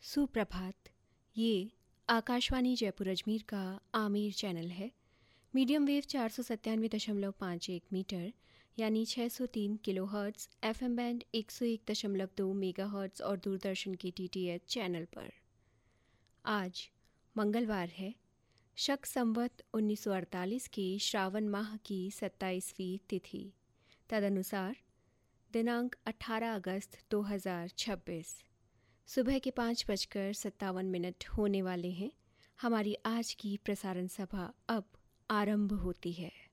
सुप्रभात। ये आकाशवाणी जयपुर अजमेर का आमिर चैनल है। मीडियम वेव 497.51 मीटर यानी 603 किलोहर्ट्ज़, एफएम बैंड 101.2 मेगाहर्ट्ज़ और दूरदर्शन के डीटीएच चैनल पर। आज मंगलवार है, शक संवत 1948 के श्रावण माह की 27वीं तिथि, तदनुसार दिनांक 18 अगस्त 2026। सुबह के 5:57 होने वाले हैं। हमारी आज की प्रसारण सभा अब आरंभ होती है।